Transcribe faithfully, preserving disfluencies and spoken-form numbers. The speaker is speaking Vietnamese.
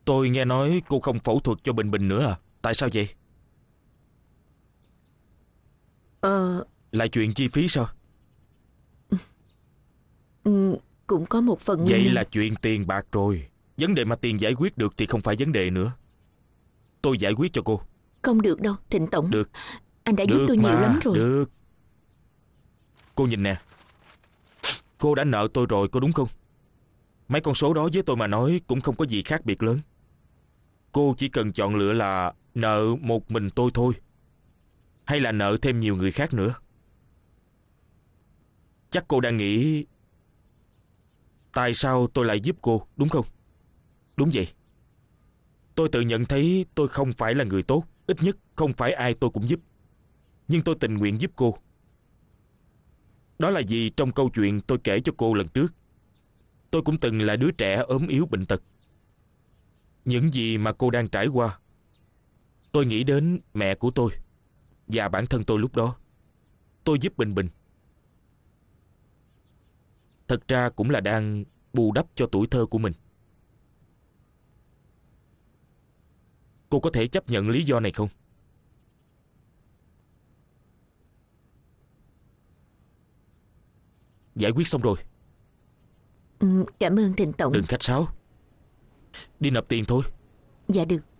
Tôi nghe nói cô không phẫu thuật cho Bình Bình nữa à? Tại sao vậy? Ờ... Là chuyện chi phí sao? Ừ, cũng có một phần nguyên Vậy nhân. là chuyện tiền bạc rồi. Vấn đề mà tiền giải quyết được thì không phải vấn đề nữa. Tôi giải quyết cho cô. Không được đâu, Thịnh Tổng. Được. Anh đã giúp tôi Được nhiều lắm mà, rồi. được. Cô nhìn nè. Cô đã nợ tôi rồi, có đúng không? Mấy con số đó với tôi mà nói cũng không có gì khác biệt lớn. Cô chỉ cần chọn lựa là nợ một mình tôi thôi, hay là nợ thêm nhiều người khác nữa. Chắc cô đang nghĩ tại sao tôi lại giúp cô, đúng không? Đúng vậy. Tôi tự nhận thấy tôi không phải là người tốt. Ít nhất không phải ai tôi cũng giúp. Nhưng tôi tình nguyện giúp cô. Đó là vì trong câu chuyện tôi kể cho cô lần trước, tôi cũng từng là đứa trẻ ốm yếu bệnh tật. Những gì mà cô đang trải qua, tôi nghĩ đến mẹ của tôi và bản thân tôi lúc đó. Tôi giúp Bình Bình, thật ra cũng là đang bù đắp cho tuổi thơ của mình. Cô có thể chấp nhận lý do này không? Giải quyết xong rồi. Ừ, cảm ơn Thịnh Tổng. Đừng khách sáo. Đi nộp tiền thôi. Dạ được.